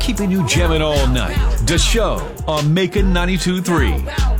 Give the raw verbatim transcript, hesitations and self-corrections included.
keeping you jamming all night. The show on Macon ninety-two point three.